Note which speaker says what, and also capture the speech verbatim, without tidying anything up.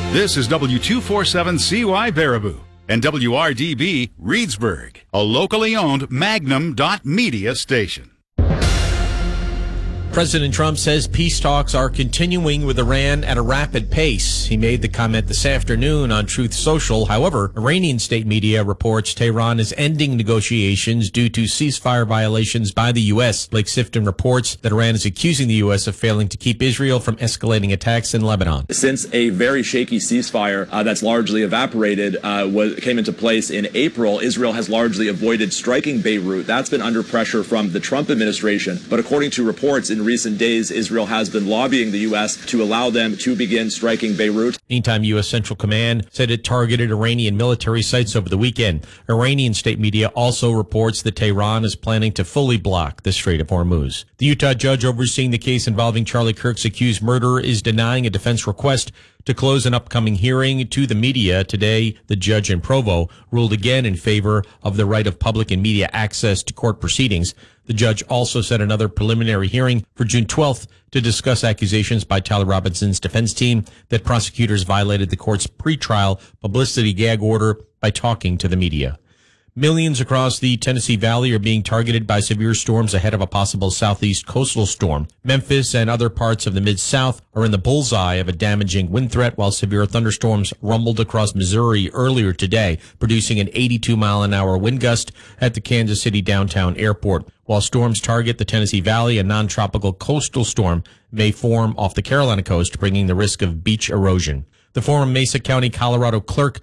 Speaker 1: This is W two forty-seven C Y Baraboo and W R D B Reedsburg, a locally owned Magnum dot media station.
Speaker 2: President Trump says peace talks are continuing with Iran at a rapid pace. He made the comment this afternoon on Truth Social. However, Iranian state media reports Tehran is ending negotiations due to ceasefire violations by the U S. Blake Sifton reports that Iran is accusing the U S of failing to keep Israel from escalating attacks in Lebanon.
Speaker 3: Since a very shaky ceasefire uh, that's largely evaporated uh, was, came into place in April, Israel has largely avoided striking Beirut. That's been under pressure from the Trump administration. But according to reports in recent days, Israel has been lobbying the U S to allow them to begin striking Beirut.
Speaker 2: Meantime, U S Central Command said it targeted Iranian military sites over the weekend. Iranian state media also reports that Tehran is planning to fully block the Strait of Hormuz. The Utah judge overseeing the case involving Charlie Kirk's accused murderer is denying a defense request to close an upcoming hearing to the media. Today, the judge in Provo ruled again in favor of the right of public and media access to court proceedings. The judge also set another preliminary hearing for June twelfth to discuss accusations by Tyler Robinson's defense team that prosecutors violated the court's pretrial publicity gag order by talking to the media. Millions across the Tennessee Valley are being targeted by severe storms ahead of a possible southeast coastal storm. Memphis and other parts of the Mid-South are in the bullseye of a damaging wind threat, while severe thunderstorms rumbled across Missouri earlier today, producing an eighty-two mile an hour wind gust at the Kansas City downtown airport. While storms target the Tennessee Valley, a non-tropical coastal storm may form off the Carolina coast, bringing the risk of beach erosion. The former Mesa County, Colorado clerk